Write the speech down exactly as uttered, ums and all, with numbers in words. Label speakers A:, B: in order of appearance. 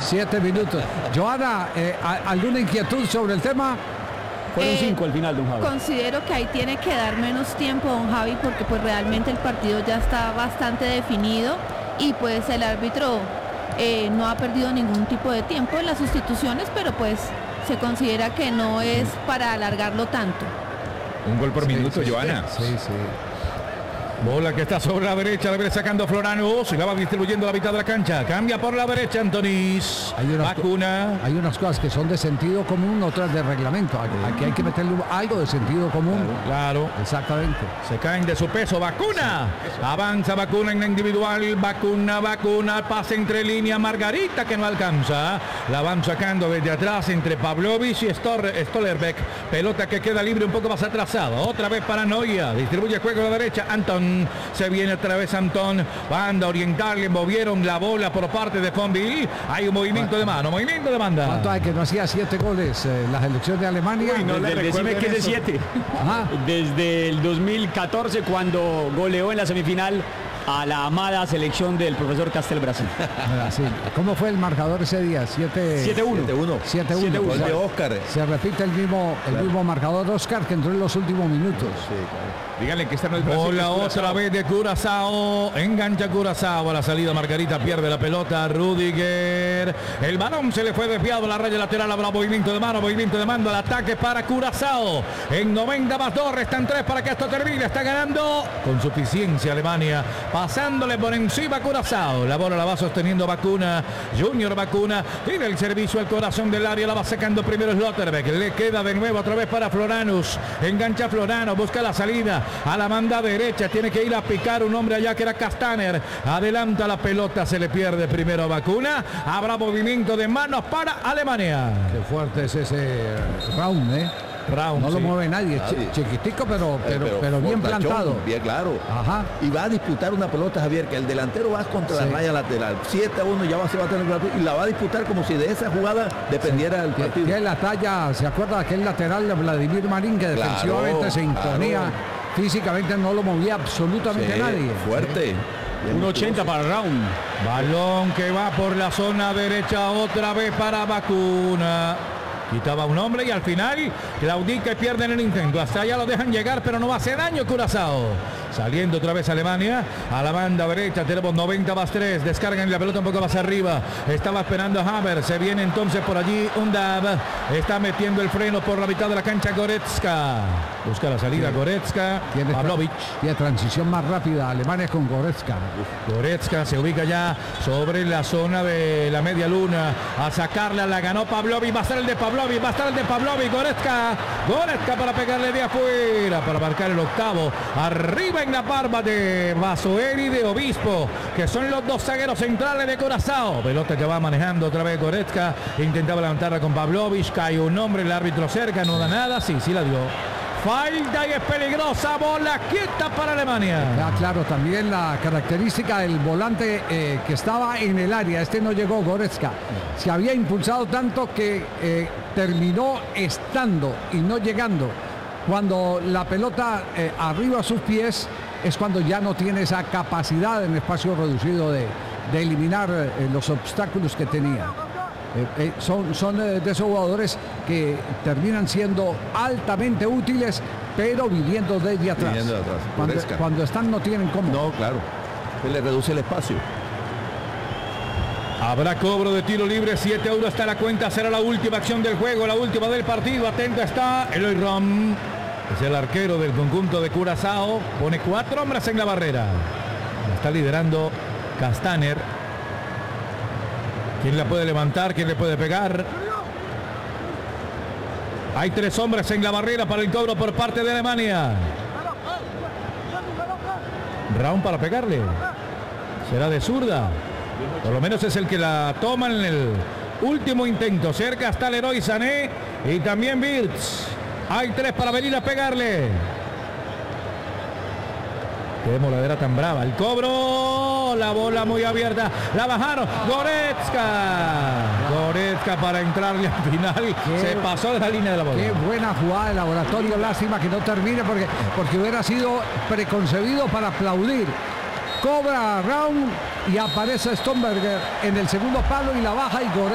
A: Siete minutos. Joana, eh, ¿alguna inquietud sobre el tema?
B: Fueron
C: Eh,
B: cinco al final, don Javi.
C: Considero que ahí tiene que dar menos tiempo, don Javi, porque pues realmente el partido ya está bastante definido y pues el árbitro eh, no ha perdido ningún tipo de tiempo en las sustituciones, pero pues se considera que no es para alargarlo tanto.
D: Un gol por
A: Sí,
D: minuto,
A: sí,
D: Joana.
A: Sí, sí.
D: Bola que está sobre la derecha, la viene sacando Floranos y la va distribuyendo a la mitad de la cancha. Cambia por la derecha Antonís.
A: Hay unas,
D: Vacuna.
A: hay unas cosas que son de sentido común, otras de reglamento. Aquí hay que meterle algo de sentido común.
D: Claro.
A: Exactamente.
D: Se caen de su peso. Vacuna. Avanza Vacuna en la individual. Vacuna, Vacuna. Pase entre línea. Margarita que no alcanza. La van sacando desde atrás entre Pavlovich y Stor Stollerbeck. Pelota que queda libre un poco más atrasada. Otra vez para Noia. Distribuye juego a la derecha. Anton. Se viene otra vez Antón. Banda oriental. Le movieron la bola por parte de Fonville. Hay un movimiento de mano. Movimiento de banda.
A: ¿Cuánto hay que no hacía siete goles eh, la selección de Alemania?
B: Uy, no, desde, decime que es de siete.
A: Ajá.
B: Desde el dos mil catorce, cuando goleó en la semifinal a la amada selección del profesor Castel Brasil.
A: Brasil. ¿Cómo fue el marcador ese día? siete uno.
B: siete uno.
A: siete uno.
B: siete uno.
E: Gol de Oscar.
A: Se repite el mismo, el
E: Claro.
A: mismo marcador Oscar que entró en los últimos minutos.
E: Sí, claro.
D: Díganle que está en el Brasil. Bola
E: Curazao.
D: otra vez de Curazao. Engancha Curazao a la salida. Margarita pierde la pelota. Rudiger. El balón se le fue desviado a la raya lateral. Habrá movimiento de mano. Movimiento de mando. El ataque para Curazao. En noventa más dos. Restan tres para que esto termine. Está ganando con suficiencia Alemania. Pasándole por encima a Curazao. La bola la va sosteniendo Vacuna. Junior Vacuna. Tiene el servicio al corazón del área. La va sacando primero Slotterbeck. Le queda de nuevo otra vez para Floranus. Engancha Florano. Busca la salida. A la banda derecha tiene que ir a picar un hombre allá que era Castaner. Adelanta la pelota, se le pierde primero a Vacuna. Habrá movimiento de manos para Alemania.
A: Qué fuerte es ese round, ¿eh?
D: Round,
A: No lo
D: sí.
A: mueve nadie,
E: Nadie.
A: chi- chiquitico, pero,
E: Eh,
A: pero, pero bien
E: fortachón,
A: plantado.
E: Bien claro.
A: Ajá.
E: Y va a disputar una pelota, Javier, que el delantero va contra
A: Sí.
E: la raya lateral. siete a uno ya va, se va a tener que batir, y la va a disputar como si de esa jugada dependiera el
A: Que,
E: partido.
A: que la talla, ¿se acuerda de aquel lateral de Vladimir Marín que
E: Claro,
A: defensivamente se imponía?
E: claro.
A: Físicamente no lo movía absolutamente
E: Sí,
A: nadie.
E: fuerte. Bien
B: uno ochenta para el round.
D: Balón que va por la zona derecha otra vez para Vacuna. Quitaba un hombre y al final claudica y pierden el intento. Hasta allá lo dejan llegar, pero no va a hacer daño Curazao. Saliendo otra vez Alemania a la banda derecha. Tenemos noventa más tres. Descargan la pelota un poco más arriba. Estaba esperando a Haber. Se viene entonces por allí Undav. Está metiendo el freno por la mitad de la cancha Goretzka. Busca la salida Goretzka.
A: Tiene,
D: Pavlovic.
A: tiene transición más rápida Alemania con Goretzka.
D: Goretzka se ubica ya sobre la zona de la media luna. A sacarla la ganó Pavlovic. Va a ser el de Pavlovic. Va a estar el de Pavlovic. Goretzka. Goretzka para pegarle de afuera. Para marcar el octavo. Arriba en la barba de Basoer y de Obispo. Que son los dos zagueros centrales de Curazao. Pelota que va manejando otra vez Goretzka. Intentaba levantarla con Pavlovic. Cae un hombre. El árbitro cerca. No da nada. Sí, sí la dio. Falta y es peligrosa. Bola quieta para Alemania.
A: Ya, claro, también la característica del volante eh, que estaba en el área. Este no llegó, Goretzka. Se había impulsado tanto que eh, terminó estando y no llegando. Cuando la pelota eh, arriba a sus pies es cuando ya no tiene esa capacidad en espacio reducido de, de eliminar eh, los obstáculos que tenía. Eh, eh, son son eh, de esos jugadores que terminan siendo altamente útiles, pero viniendo desde atrás.
E: Viniendo de atrás.
A: Cuando,
E: Goretzka.
A: cuando están no tienen cómo.
E: No, claro. Se le reduce el espacio.
D: Habrá cobro de tiro libre, siete a uno está la cuenta, será la última acción del juego, la última del partido. Atento está Eloy Rom, es el arquero del conjunto de Curazao, pone cuatro hombres en la barrera. La está liderando Castaner. ¿Quién la puede levantar? ¿Quién le puede pegar? Hay tres hombres en la barrera para el cobro por parte de Alemania. Round para pegarle. Será de zurda. Por lo menos es el que la toma en el último intento. Cerca está Leroy Sané y también Wirtz. Hay tres para venir a pegarle. Qué moladera tan brava. El cobro. La bola muy abierta. La bajaron. Goretzka. Goretzka para entrarle al final.
A: Qué,
D: Se pasó de la línea de la bola.
A: Qué buena jugada de laboratorio. Lástima que no termine porque, porque hubiera sido preconcebido para aplaudir. Cobra Round y aparece Stomberger en el segundo palo y la baja y Goretzka